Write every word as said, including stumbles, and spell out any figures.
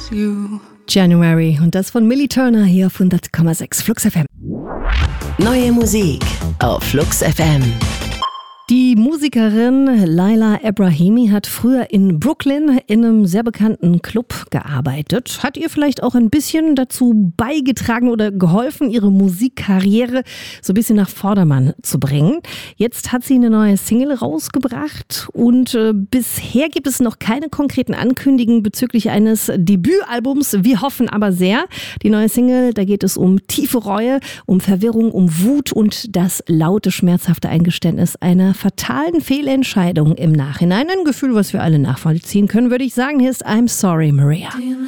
you. January und das von Millie Turner hier auf hundert Komma sechs Flux F M. Neue Musik auf Flux F M. Die Musikerin Laila Ebrahimi hat früher in Brooklyn in einem sehr bekannten Club gearbeitet. Hat ihr vielleicht auch ein bisschen dazu beigetragen oder geholfen, ihre Musikkarriere so ein bisschen nach Vordermann zu bringen. Jetzt hat sie eine neue Single rausgebracht und äh, bisher gibt es noch keine konkreten Ankündigungen bezüglich eines Debütalbums. Wir hoffen aber sehr. Die neue Single, da geht es um tiefe Reue, um Verwirrung, um Wut und das laute, schmerzhafte Eingeständnis einer fatalen Fehlentscheidung im Nachhinein. Ein Gefühl, was wir alle nachvollziehen können, würde ich sagen. Hier ist I'm Sorry, Maria.